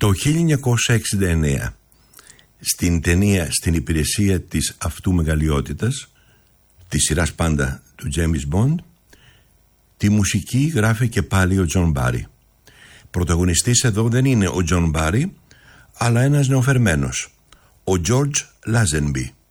Το 1969 στην ταινία «Στην υπηρεσία της αυτού μεγαλειότητας», της σειράς πάντα του James Bond, τη μουσική γράφει και πάλι ο Τζον Μπάρι. Πρωταγωνιστής εδώ δεν είναι ο Τζον Μπάρι, αλλά ένας νεοφερμένος, ο George Lazenby.